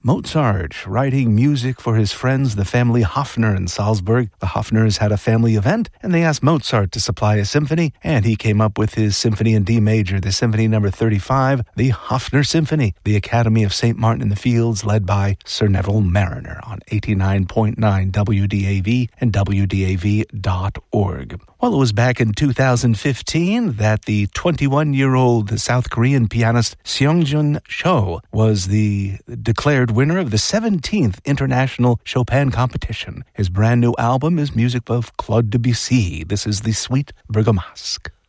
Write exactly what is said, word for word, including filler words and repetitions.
Mozart, writing music for his friends, the family Hofner in Salzburg. The Hofners had a family event, and they asked Mozart to supply a symphony, and he came up with his symphony in D major, the symphony number thirty-five, the Hofner Symphony. The Academy of Saint Martin in the Fields, led by Sir Neville Mariner on eighty-nine point nine W D A V and W D A V dot org. Well, it was back in two thousand fifteen that the twenty-one-year-old South Korean pianist Seongjun Cho was the declared winner of the seventeenth International Chopin Competition. His brand new album is music of Claude Debussy. This is the Suite Bergamasque.